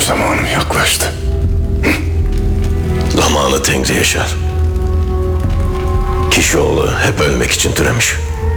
zamanım yaklaştı. Zamanı Tengri yaşar. Kişioğlu hep ölmek için türemiş.